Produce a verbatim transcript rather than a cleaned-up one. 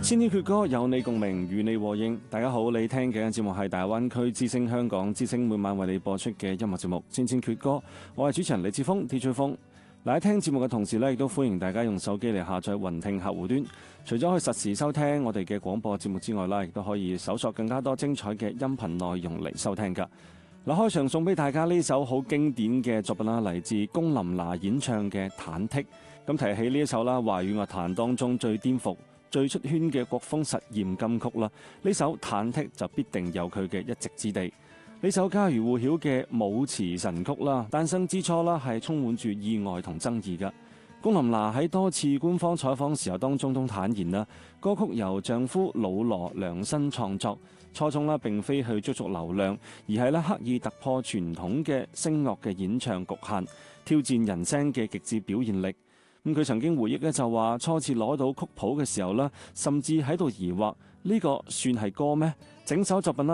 千禧闕歌有你共鳴，與你和應。大家好，你聽嘅節目係大灣區之聲香港之聲每晚為你播出嘅音樂節目《千禧闕歌》，我係主持人李志峰 D J 峰。嗱，喺聽節目嘅同時咧，亦都歡迎大家用手機嚟下載雲聽客戶端。除咗可以實時收聽我哋嘅廣播節目之外啦，亦都可以搜索更加多精彩嘅音頻內容嚟收聽㗎。嗱，開場送俾大家呢首好經典嘅作品啦，嚟自龔琳娜演唱嘅《忐忑》。咁提起呢一首啦，華語樂壇當中最顛覆、最出圈嘅國風實驗金曲啦，呢首《忐忑》就必定有佢嘅一席之地。呢首家喻戶曉嘅舞詞神曲啦，誕生之初啦係充滿住意外同爭議㗎。龔琳娜喺多次官方採訪時候當中都坦言啦，歌曲由丈夫老羅量身創作，初衷啦並非去追逐流量，而係咧刻意突破傳統嘅聲樂嘅演唱局限，挑戰人聲嘅極致表現力。咁佢曾經回憶咧就話，初次攞到曲譜嘅時候啦，甚至喺度疑惑呢個算係歌咩？整首作品啦